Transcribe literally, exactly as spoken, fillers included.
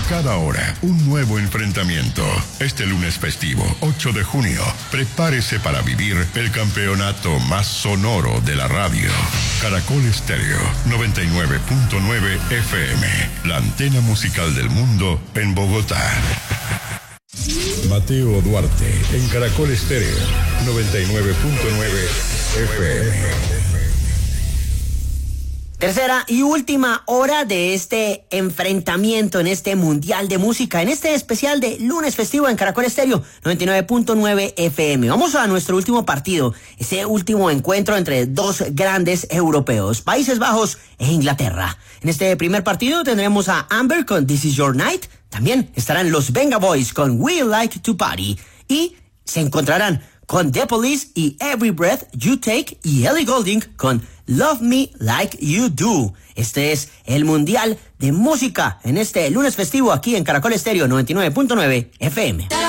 Cada hora, un nuevo enfrentamiento. Este lunes festivo, ocho de junio, prepárese para vivir el campeonato más sonoro de la radio. Caracol Estéreo, noventa y nueve punto nueve F M, la antena musical del mundo en Bogotá. Mateo Duarte, en Caracol Estéreo, noventa y nueve punto nueve F M. Tercera y última hora de este enfrentamiento en este Mundial de Música, en este especial de lunes festivo en Caracol Estéreo noventa y nueve punto nueve F M. Vamos a nuestro último partido, ese último encuentro entre dos grandes europeos, Países Bajos e Inglaterra. En este primer partido tendremos a Amber con This Is Your Night, también estarán los Venga Boys con We Like to Party y se encontrarán con The Police y Every Breath You Take y Ellie Goulding con Love Me Like You Do. Este es el Mundial de Música en este lunes festivo aquí en Caracol Estéreo noventa y nueve punto nueve F M.